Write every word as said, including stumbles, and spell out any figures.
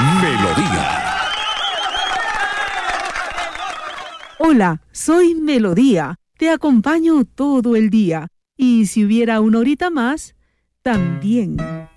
Melodía. Hola, soy Melodía. Te acompaño todo el día. Y si hubiera una horita más, también.